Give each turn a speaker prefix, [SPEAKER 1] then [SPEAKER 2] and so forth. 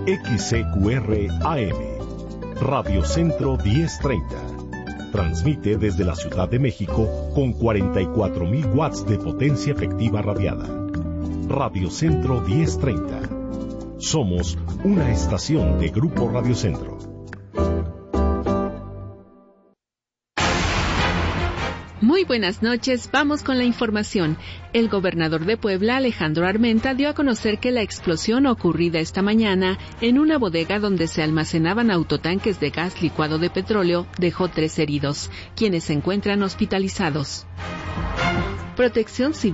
[SPEAKER 1] XCQR AM, Radio Centro 1030. Transmite desde la Ciudad de México con 44,000 watts de potencia efectiva radiada. Radio Centro 1030. Somos una estación de Grupo Radio Centro.
[SPEAKER 2] Muy buenas noches, vamos con la información. El gobernador de Puebla, Alejandro Armenta, dio a conocer que la explosión ocurrida esta mañana en una bodega donde se almacenaban autotanques de gas licuado de petróleo dejó 3 heridos, quienes se encuentran hospitalizados. Protección Civil